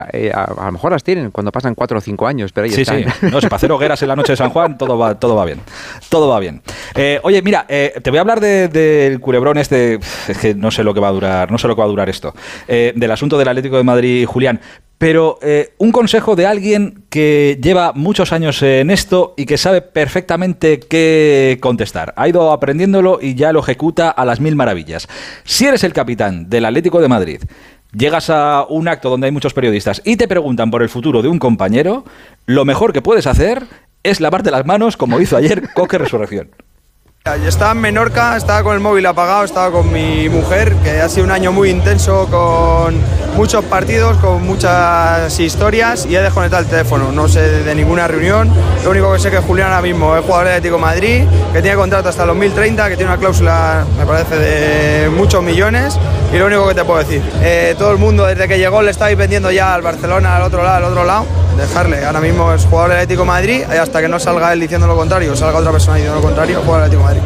A lo mejor las tienen cuando pasan 4 o 5 años, pero ahí están. Sí. No, si para hacer hogueras en la noche de San Juan, todo va bien. Todo va bien. Oye, mira, te voy a hablar del culebrón este. Es que no sé lo que va a durar esto. Del asunto del Atlético de Madrid, Julián. Pero un consejo de alguien que lleva muchos años en esto y que sabe perfectamente qué contestar. Ha ido aprendiéndolo y ya lo ejecuta a las mil maravillas. Si eres el capitán del Atlético de Madrid, llegas a un acto donde hay muchos periodistas y te preguntan por el futuro de un compañero, lo mejor que puedes hacer es lavarte las manos, como hizo ayer Coque Resurrección. Yo estaba en Menorca, estaba con el móvil apagado, estaba con mi mujer, que ha sido un año muy intenso, con muchos partidos, con muchas historias, y he desconectado el teléfono. No sé de ninguna reunión. Lo único que sé es que Julián ahora mismo es jugador del Atlético de Madrid, que tiene contrato hasta 2030, que tiene una cláusula, me parece, de muchos millones, y lo único que te puedo decir, todo el mundo desde que llegó le estáis vendiendo ya al Barcelona, al otro lado, dejarle. Ahora mismo es jugador del Atlético de Madrid, y hasta que no salga él diciendo lo contrario, o salga otra persona diciendo lo contrario, jugador del Atlético de Madrid.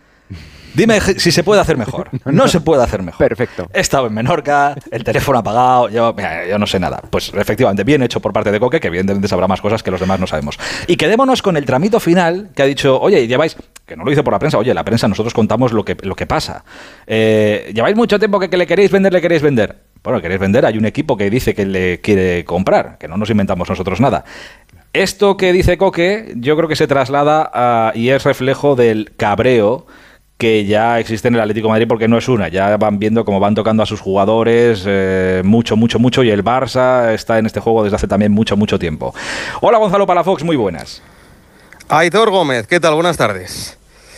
Dime si se puede hacer mejor. No se puede hacer mejor. Perfecto. He estado en Menorca, el teléfono apagado, yo no sé nada. Pues efectivamente, bien hecho por parte de Coque, que evidentemente sabrá más cosas que los demás no sabemos. Y quedémonos con el tramito final, que ha dicho, oye, lleváis, que no lo dice por la prensa, oye, la prensa nosotros contamos lo que pasa. Lleváis mucho tiempo que le queréis vender. Bueno, queréis vender, hay un equipo que dice que le quiere comprar, que no nos inventamos nosotros nada. Esto que dice Coque, yo creo que se traslada y es reflejo del cabreo que ya existe en el Atlético de Madrid, porque no es una, ya van viendo cómo van tocando a sus jugadores mucho, y el Barça está en este juego desde hace también mucho tiempo. Hola Gonzalo Palafox, muy buenas. Aitor Gómez, ¿qué tal? Buenas tardes.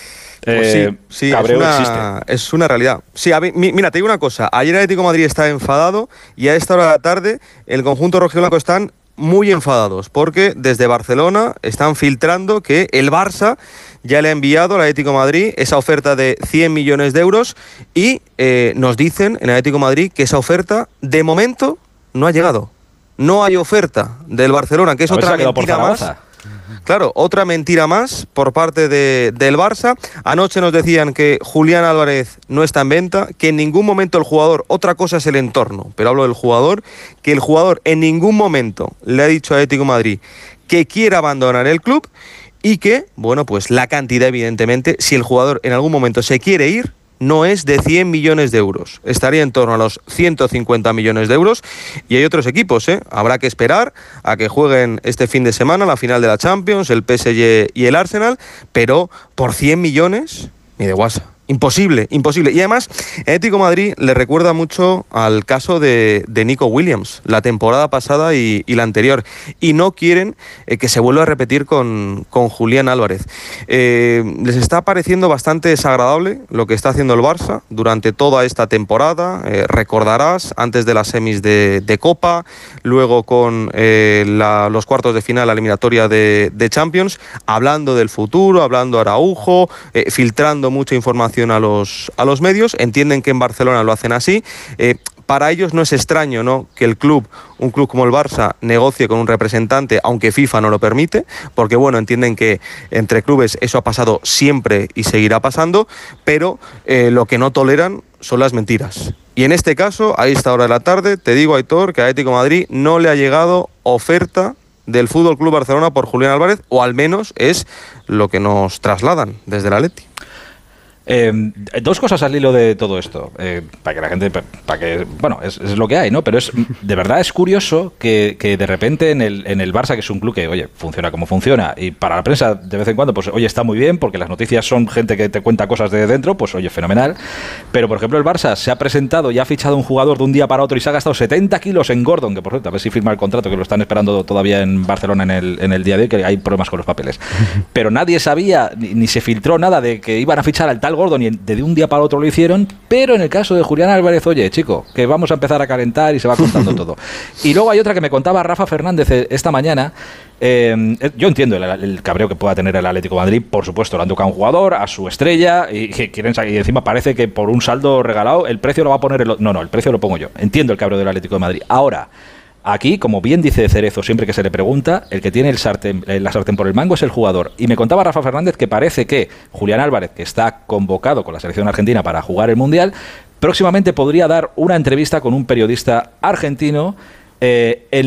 Pues sí, cabreo es una realidad. Sí, mira, te digo una cosa, ayer el Atlético de Madrid está enfadado y a esta hora de la tarde el conjunto rojiblanco están muy enfadados porque desde Barcelona están filtrando que el Barça ya le ha enviado al Atlético de Madrid esa oferta de 100 millones de euros y nos dicen en el Atlético de Madrid que esa oferta de momento no ha llegado. No hay oferta del Barcelona, que es otra mentira más. Claro, otra mentira más por parte del Barça. Anoche nos decían que Julián Álvarez no está en venta, que en ningún momento el jugador, otra cosa es el entorno, pero hablo del jugador, que el jugador en ningún momento le ha dicho a Atlético de Madrid que quiere abandonar el club y que, bueno, pues la cantidad evidentemente, si el jugador en algún momento se quiere ir, no es de 100 millones de euros. Estaría en torno a los 150 millones de euros. Y hay otros equipos, ¿eh? Habrá que esperar a que jueguen este fin de semana la final de la Champions, el PSG y el Arsenal, pero por 100 millones, ni de guasa. Imposible. Y además, Atlético de Madrid le recuerda mucho al caso de Nico Williams, la temporada pasada y la anterior. Y no quieren que se vuelva a repetir con Julián Álvarez. Les está pareciendo bastante desagradable lo que está haciendo el Barça durante toda esta temporada. Recordarás, antes de las semis de Copa, luego con los cuartos de final, la eliminatoria de Champions, hablando del futuro, hablando de Araujo, filtrando mucha información a los medios. Entienden que en Barcelona lo hacen así. Para ellos no es extraño, ¿no?, que un club como el Barça negocie con un representante, aunque FIFA no lo permite, porque bueno, entienden que entre clubes eso ha pasado siempre y seguirá pasando, pero lo que no toleran son las mentiras. Y en este caso, a esta hora de la tarde, te digo, Aitor, que a Atlético de Madrid no le ha llegado oferta del Fútbol Club Barcelona por Julián Álvarez, o al menos es lo que nos trasladan desde el Atleti. Dos cosas al hilo de todo esto, para que la gente, bueno, es lo que hay, ¿no? Pero de verdad es curioso que de repente en el Barça, que es un club que, oye, funciona como funciona, y para la prensa de vez en cuando, pues oye, está muy bien, porque las noticias son gente que te cuenta cosas de dentro, pues oye, fenomenal. Pero por ejemplo el Barça se ha presentado y ha fichado un jugador de un día para otro y se ha gastado 70 kilos en Gordon, que por cierto, a ver si firma el contrato, que lo están esperando todavía en Barcelona en el día de hoy, que hay problemas con los papeles. Pero nadie sabía, ni se filtró nada de que iban a fichar al tal Gordon, y de un día para otro lo hicieron. Pero en el caso de Julián Álvarez, oye, chico, que vamos a empezar a calentar y se va contando todo. Y luego hay otra que me contaba Rafa Fernández esta mañana. Yo entiendo el cabreo que pueda tener el Atlético de Madrid, por supuesto, le han tocado a un jugador, a su estrella, y que quieren salir, y encima parece que por un saldo regalado el precio lo va a poner el precio lo pongo yo. Entiendo el cabreo del Atlético de Madrid. Ahora, aquí, como bien dice Cerezo siempre que se le pregunta, el que tiene la sartén por el mango es el jugador. Y me contaba Rafa Fernández que parece que Julián Álvarez, que está convocado con la selección argentina para jugar el Mundial, próximamente podría dar una entrevista con un periodista argentino en